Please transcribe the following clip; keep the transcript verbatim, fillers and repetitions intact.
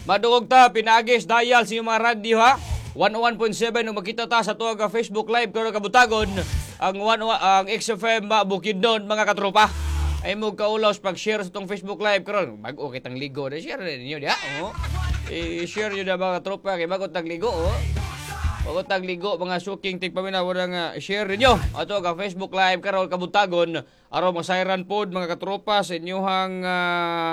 Madungog ta, pinagis, dial sa inyong mga radio ha. one oh one point seven nung makita ta sa tuwag ka Facebook Live karon kabutagon ang one ang X F M Bukidnon mga katropa. Ay mo kaulos pag-share sa tong Facebook Live karon. Bag-o kitang ligo na share ninyo diha. Oh. I-share niyo na mga katropa kay bago tag ligo oh. Bago tag ligo mga suking tigpamina wala nga share niyo ato ka Facebook Live karon kabutagon aron masayran pod mga katropa sa inyohang uh,